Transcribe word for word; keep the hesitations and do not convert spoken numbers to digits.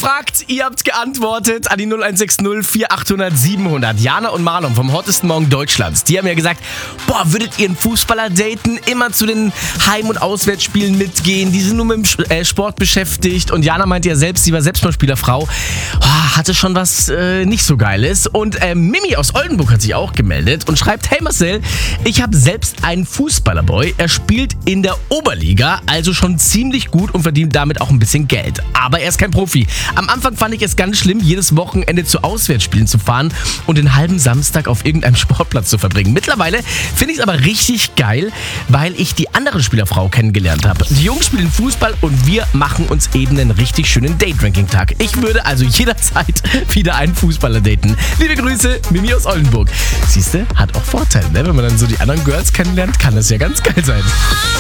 gefragt, ihr habt geantwortet an die null eins sechs null vier achthundert siebenhundert. Jana und Marlon vom Hottesten Morgen Deutschlands, die haben ja gesagt, boah, würdet ihr einen Fußballer daten, immer zu den Heim- und Auswärtsspielen mitgehen, die sind nur mit dem äh, Sport beschäftigt. Und Jana meinte ja selbst, sie war selbst mal Spielerfrau, oh, hatte schon was äh, nicht so Geiles. Und äh, Mimi aus Oldenburg hat sich auch gemeldet und schreibt, hey Marcel, ich habe selbst einen Fußballerboy, er spielt in der Oberliga, also schon ziemlich gut und verdient damit auch ein bisschen Geld. Aber er ist kein Profi. Am Anfang fand ich es ganz schlimm, jedes Wochenende zu Auswärtsspielen zu fahren und den halben Samstag auf irgendeinem Sportplatz zu verbringen. Mittlerweile finde ich es aber richtig geil, weil ich die andere Spielerfrau kennengelernt habe. Die Jungs spielen Fußball und wir machen uns eben einen richtig schönen Date-Ranking-Tag. Ich würde also jederzeit wieder einen Fußballer daten. Liebe Grüße, Mimi aus Oldenburg. Siehste, hat auch Vorteile, ne? Wenn man dann so die anderen Girls kennenlernt, kann das ja ganz geil sein.